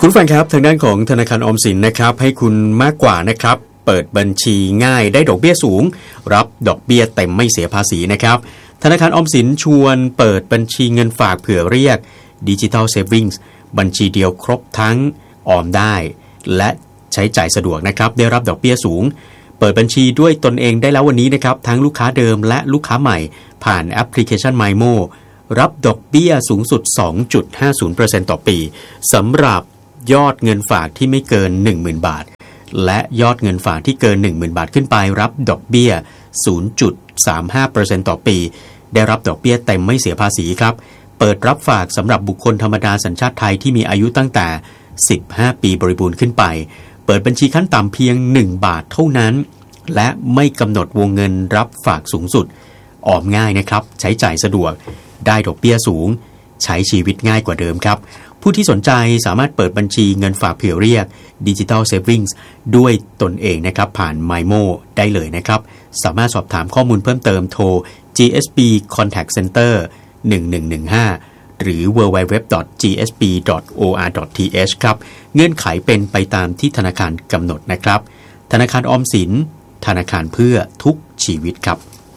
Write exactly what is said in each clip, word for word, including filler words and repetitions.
คุณผู้ฟังครับทางด้านของธนาคารออมสินนะครับให้คุณมากกว่านะครับเปิดบัญชีง่ายได้ดอกเบี้ยสูงรับดอกเบี้ยเต็มไม่เสียภาษีนะครับธนาคารออมสินชวนเปิดบัญชีเงินฝากเผื่อเรียก Digital Savings บัญชีเดียวครบทั้งออมได้และใช้จ่ายสะดวกนะครับได้รับดอกเบี้ยสูงเปิดบัญชีด้วยตนเองได้แล้ววันนี้นะครับทั้งลูกค้าเดิมและลูกค้าใหม่ผ่านแอปพลิเคชัน ไมโม รับดอกเบี้ยสูงสุด สองจุดห้าศูนย์เปอร์เซ็นต์ ต่อปีสำหรับยอดเงินฝากที่ไม่เกิน หนึ่งหมื่น บาทและยอดเงินฝากที่เกิน หนึ่งหมื่น บาทขึ้นไปรับดอกเบี้ย ศูนย์จุดสามห้าเปอร์เซ็นต์ ต่อปีได้รับดอกเบี้ยเต็มไม่เสียภาษีครับเปิดรับฝากสำหรับบุคคลธรรมดาสัญชาติไทยที่มีอายุตั้งแต่สิบห้าปีบริบูรณ์ขึ้นไปเปิดบัญชีขั้นต่ำเพียงหนึ่งบาทเท่านั้นและไม่กำหนดวงเงินรับฝากสูงสุดออมง่ายนะครับใช้จ่ายสะดวกได้ดอกเบี้ยสูงใช้ชีวิตง่ายกว่าเดิมครับผู้ที่สนใจสามารถเปิดบัญชีเงินฝากเผื่อเรียก Digital Savings ด้วยตนเองนะครับผ่าน ไมโม ได้เลยนะครับสามารถสอบถามข้อมูลเพิ่มเติมโทร จี เอส บี Contact Center หนึ่งหนึ่งหนึ่งห้าหรือ ดับเบิลยู ดับเบิลยู ดับเบิลยู ดอท จี เอส บี ดอท โอ อาร์ ดอท ที เอช ครับเงื่อนไขเป็นไปตามที่ธนาคารกำหนดนะครับธนาคารออมสินธนาคารเพื่อทุกชีวิตครับ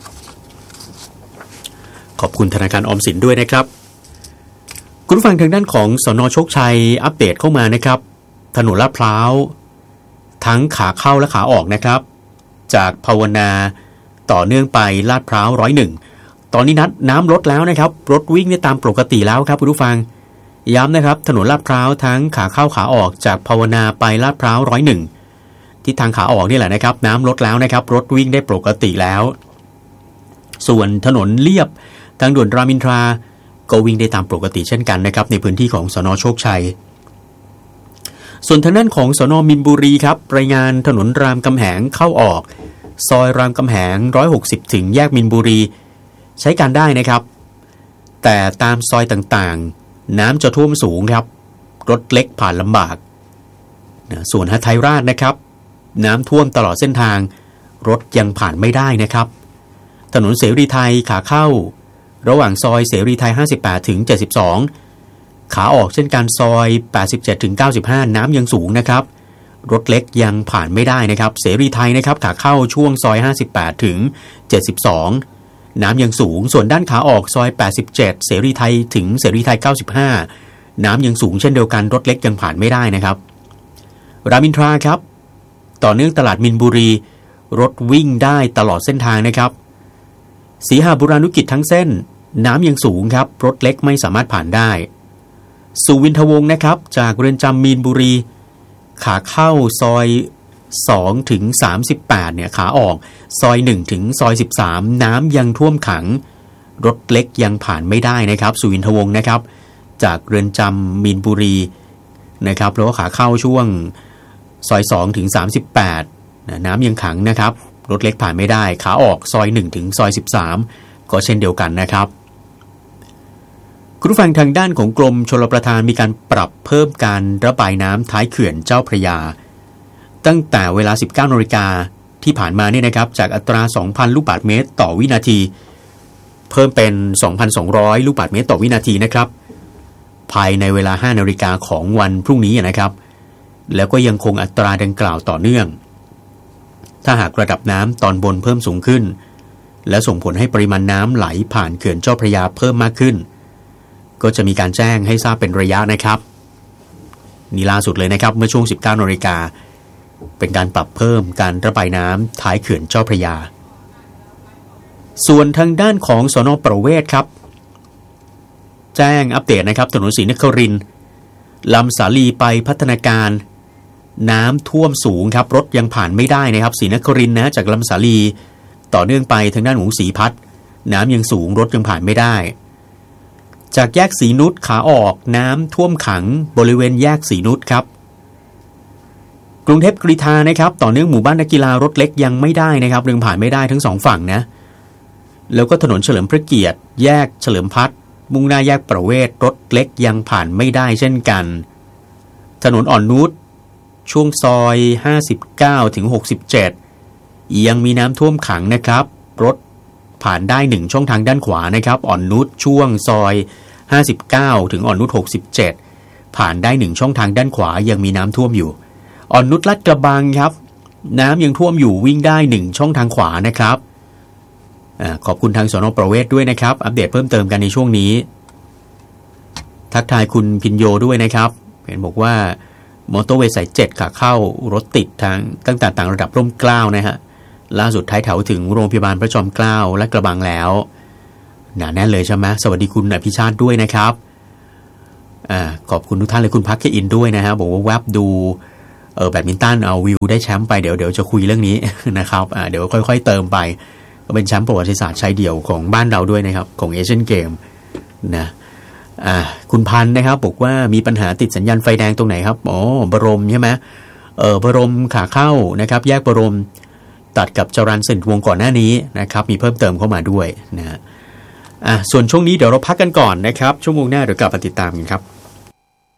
ขอบคุณธนาคารออมสินด้วยนะครับคุณผู้ฟังทางด้านของสน.โชคชัยอัปเดตเข้ามานะครับถนนลาดพร้าวทั้งขาเข้าและขาออกนะครับจากภาวนาต่อเนื่องไปลาดพร้าวร้อยหนึ่งตอนนี้นัดน้ำลดแล้วนะครับรถวิ่งได้ตามปกติแล้วครับคุณผู้ฟังย้ำนะครับถนนลาดพร้าวทั้งขาเข้าขาออกจากภาวนาไปลาดพร้าวร้อยหนึ่งที่ทางขาออกนี่แหละนะครับน้ำลดแล้วนะครับรถวิ่งได้ปกติแล้วส่วนถนนเลียบทางด่วนรามอินทราก็วิ่งได้ตามปกติเช่นกันนะครับในพื้นที่ของสน.โชคชัยส่วนทางด้านของสน.มินบุรีครับรายงานถนนรามคำแหงเข้าออกซอยรามคำแหงหนึ่งร้อยหกสิบถึงแยกมินบุรีใช้การได้นะครับแต่ตามซอยต่างๆน้ำจะท่วมสูงครับรถเล็กผ่านลำบากส่วนหทัยราชนะครับน้ำท่วมตลอดเส้นทางรถยังผ่านไม่ได้นะครับถนนเสรีไทยขาเข้าระหว่างซอยเสรีไทยห้าสิบแปดถึงเจ็ดสิบสองขาออกเช่นกันซอยแปดสิบเจ็ดถึงเก้าสิบห้าน้ำยังสูงนะครับรถเล็กยังผ่านไม่ได้นะครับเสรีไทยนะครับขาเข้าช่วงซอยห้าสิบแปดถึงเจ็ดสิบสองน้ำยังสูงส่วนด้านขาออกซอยแปดสิบเจ็ดเสรีไทยถึงเสรีไทยเก้าสิบห้าน้ำยังสูงเช่นเดียวกันรถเล็กยังผ่านไม่ได้นะครับรามอินทราครับต่อเนื่องตลาดมินบุรีรถวิ่งได้ตลอดเส้นทางนะครับศรีหบุรานุกิจทั้งเส้นน้ำยังสูงครับรถเล็กไม่สามารถผ่านได้สุวินทวงศ์นะครับจากเรือนจำมีนบุรีขาเข้าซอยสองถึงสามสิบแปดเนี่ยขาออกซอยหนึ่งถึงซอยสิบสามน้ำยังท่วมขังรถเล็กยังผ่านไม่ได้นะครับสุวินทวงศ์นะครับจากเรือนจำมีนบุรีนะครับแล้วก็ขาเข้าช่วงซอยสองถึงสามสิบแปดน้ำยังขังนะครับรถเล็กผ่านไม่ได้ขาออกซอยหนึ่งถึงซอยสิบสามก็เช่นเดียวกันนะครับคุณผู้ฟังทางด้านของกรมชลประทานมีการปรับเพิ่มการระบายน้ำท้ายเขื่อนเจ้าพระยาตั้งแต่เวลา สิบเก้านาฬิกา นที่ผ่านมาเนี่ยนะครับจากอัตรา สองพัน ลูกบาศก์เมตรต่อวินาทีเพิ่มเป็น สองพันสองร้อย ลูกบาศก์เมตรต่อวินาทีนะครับภายในเวลา ห้านาฬิกา ของวันพรุ่งนี้นะครับแล้วก็ยังคงอัตราดังกล่าวต่อเนื่องถ้าหากระดับน้ำตอนบนเพิ่มสูงขึ้นและส่งผลให้ปริมาณน้ำไหลผ่านเขื่อนเจ้าพระยาเพิ่มมากขึ้นก็จะมีการแจ้งให้ทราบเป็นระยะนะครับนี่ล่าสุดเลยนะครับเมื่อช่วง สิบเก้านาฬิกา เป็นการปรับเพิ่มการระบายน้ำท้ายเขื่อนเจ้าพระยาส่วนทางด้านของสน.ประเวศครับแจ้งอัปเดตนะครับถนนศรีนครินทร์ลำสาลีไปพัฒนาการน้ำท่วมสูงครับรถยังผ่านไม่ได้นะครับศรีนครินทร์นะจากลำสาลีต่อเนื่องไปทางด้านของศรีพัฒน์น้ำยังสูงรถยังผ่านไม่ได้จากแยกศรีนุชขาออกน้ำท่วมขังบริเวณแยกศรีนุชครับกรุงเทพกรีฑานะครับต่อเนื่องหมู่บ้านนักกีฬารถเล็กยังไม่ได้นะครับยังผ่านไม่ได้ทั้งสองฝั่งนะแล้วก็ถนนเฉลิมพระเกียรติแยกเฉลิมพัฒน์มุ่งหน้าแยกประเวศรถเล็กยังผ่านไม่ได้เช่นกันถนนอ่อนนุชช่วงซอยห้าสิบเก้าถึงหกสิบเจ็ดยังมีน้ำท่วมขังนะครับรถผ่านได้หนึ่งช่องทางด้านขวานะครับอ่อนนุชช่วงซอยห้าสิบเก้าถึงอ่อนนุชหกสิบเจ็ดผ่านได้หนึ่งช่องทางด้านขวายังมีน้ำท่วมอยู่อ่อนนุชลาดกระบังครับน้ำยังท่วมอยู่วิ่งได้หนึ่งช่องทางขวานะครับอ่าขอบคุณทางสน.ประเวศด้วยนะครับอัปเดตเพิ่มเติมกันในช่วงนี้ทักทายคุณพินโยด้วยนะครับเห็นบอกว่ามอเตอร์เวย์สายเจ็ดขาเข้ารถติดทางตั้งแต่ต่างระดับร่มเกล้านะฮะล่าสุดท้ายแถวถึงโรงพยาบาลพระจอมเกล้าและกระบังแล้วหนาแน่นเลยใช่ไหมสวัสดีคุณอภิชาติด้วยนะครับอ่าขอบคุณทุกท่านเลยคุณพักเคอินด้วยนะฮะบอกว่าแวบดูเออแบดมินตันเอาวิวได้แชมป์ไปเดี๋ยวเดี๋ยวจะคุยเรื่องนี้นะครับอ่าเดี๋ยวค่อยๆเติมไปก็เป็นแชมป์ประวัติศาสตร์ชายเดี่ยวของบ้านเราด้วยนะครับของเอเชียนเกมนะอ่าคุณพันธ์นะครับบอกว่ามีปัญหาติดสัญญาณไฟแดงตรงไหนครับอ๋อบรมใช่ไหมเออบรมขาเข้านะครับแยกบรมตัดกับจรัญสินวงก่อนหน้านี้นะครับมีเพิ่มเติมเข้ามาด้วยนะอ่าส่วนช่วงนี้เดี๋ยวเราพักกันก่อนนะครับชั่วโมงหน้าเดี๋ยวกลับมาติดตามกันครับ